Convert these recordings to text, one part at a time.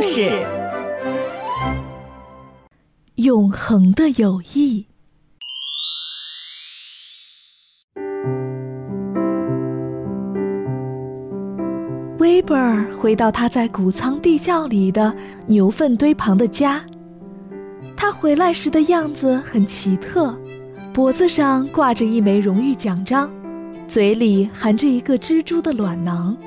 事。 永恒的友谊。威伯尔回到他在谷仓地窖里的牛粪堆旁的家。他回来时的样子很奇特，脖子上挂着一枚荣誉奖章，嘴里含着一个蜘蛛的卵囊。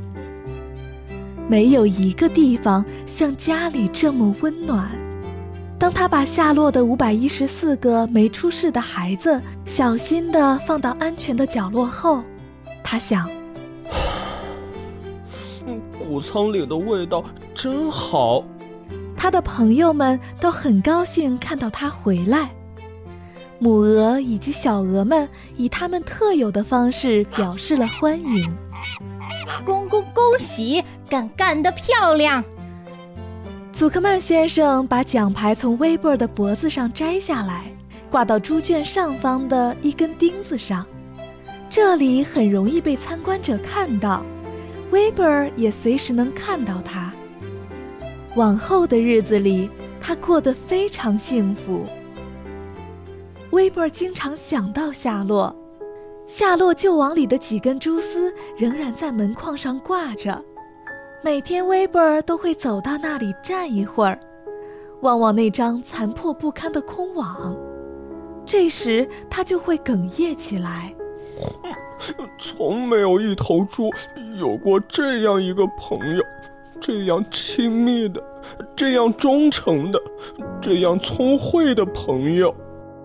没有一个地方像家里这么温暖。当他把下落的514个没出世的孩子小心地放到安全的角落后，他想， 谷仓里的味道真好。 他的朋友们都很高兴看到他回来，母鹅以及小鹅们以他们特有的方式表示了欢迎。 恭喜，干得漂亮！ 祖克曼先生把奖牌从威伯尔的脖子上摘下来，挂到猪圈上方的一根钉子上，这里很容易被参观者看到，威伯尔也随时能看到他。往后的日子里，他过得非常幸福。威伯尔经常想到夏洛，夏洛旧网里的几根蛛丝仍然在门框上挂着。每天威伯尔都会走到那里站一会儿，望望那张残破不堪的空网，这时他就会哽咽起来。 从没有一头猪有过这样一个朋友，这样亲密的，这样忠诚的，这样聪慧的朋友。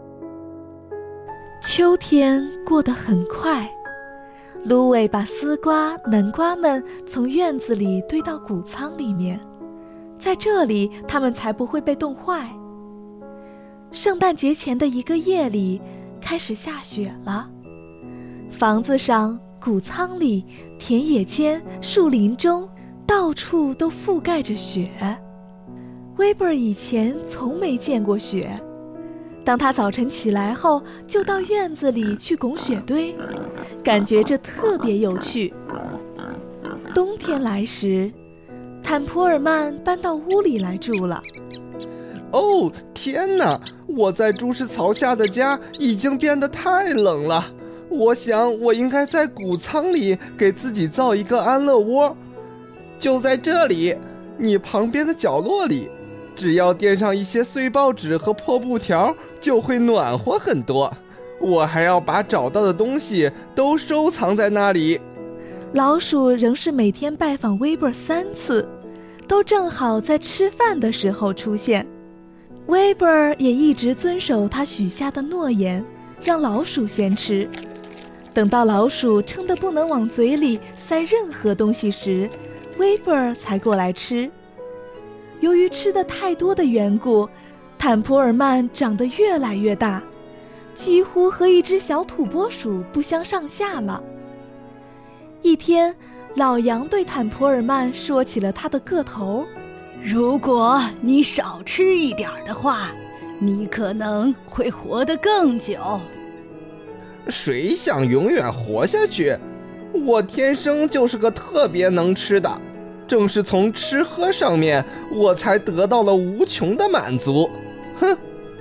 秋天过得很快，芦苇把丝瓜、南瓜们从院子里堆到谷仓里面，在这里它们才不会被冻坏。圣诞节前的一个夜里，开始下雪了。房子上、谷仓里、田野间、树林中，到处都覆盖着雪。威伯尔以前从没见过雪。当他早晨起来后，就到院子里去拱雪堆，感觉这特别有趣。冬天来时，坦普尔曼搬到屋里来住了。 哦，天哪！我在猪食槽下的家已经变得太冷了。我想我应该在谷仓里给自己造一个安乐窝。就在这里，你旁边的角落里。只要垫上一些碎报纸和破布条，就会暖和很多。我还要把找到的东西都收藏在那里。 老鼠仍是每天拜访威伯尔3次，都正好在吃饭的时候出现。威伯尔也一直遵守他许下的诺言，让老鼠先吃。等到老鼠撑得不能往嘴里塞任何东西时，威伯尔才过来吃。由于吃的太多的缘故，坦普尔曼长得越来越大，几乎和一只小土拨鼠不相上下了。一天，老杨对坦普尔曼说起了他的个头。 如果你少吃一点的话，你可能会活得更久。 谁想永远活下去？我天生就是个特别能吃的。正是从吃喝上面，我才得到了无穷的满足。哼！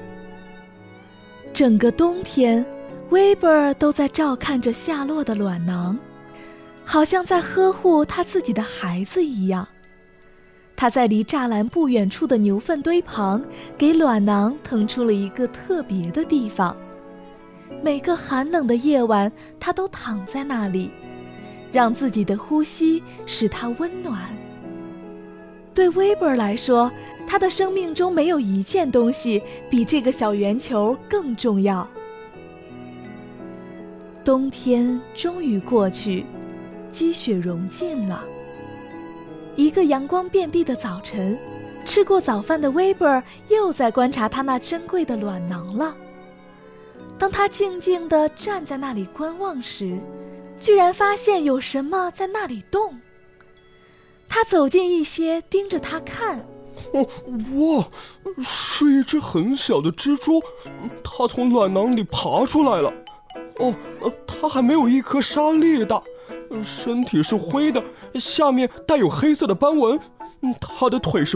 整个冬天，威伯尔都在照看着夏洛的卵囊，好像在呵护他自己的孩子一样。他在离栅栏不远处的牛粪堆旁，给卵囊腾出了一个特别的地方。每个寒冷的夜晚，他都躺在那里，让自己的呼吸使它温暖。对威伯尔来说，他的生命中没有一件东西比这个小圆球更重要。冬天终于过去，积雪融尽了。一个阳光遍地的早晨，吃过早饭的威伯尔又在观察他那珍贵的卵囊了。当他静静地站在那里观望时，居然发现有什么在那里动。他走近一些，盯着他看。 哇，是一只很小的蜘蛛，它从卵囊里爬出来了。它还没有一颗沙粒大，身体是灰的，下面带有黑色的斑纹，它的腿是